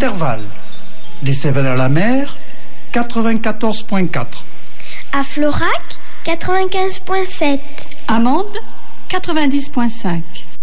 intervalle. Des Cévennes-à-la-Mer, 94.4. À Florac, 95.7. À Mende, 90.5.